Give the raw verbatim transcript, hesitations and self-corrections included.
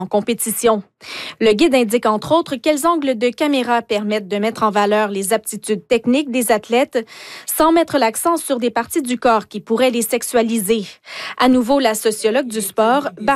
en compétition. Le guide indique entre autres quels angles de caméra permettent de mettre en valeur les aptitudes techniques des athlètes sans mettre l'accent sur des parties du corps qui pourraient les sexualiser. À nouveau, la sociologue du sport,